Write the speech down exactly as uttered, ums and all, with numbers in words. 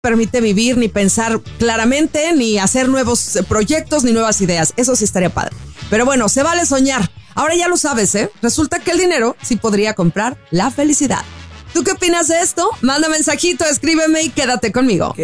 permite vivir, ni pensar claramente, ni hacer nuevos proyectos, ni nuevas ideas. Eso sí estaría padre. Pero bueno, se vale soñar. Ahora ya lo sabes, ¿eh? Resulta que el dinero sí podría comprar la felicidad. ¿Tú qué opinas de esto? Manda mensajito, escríbeme y quédate conmigo.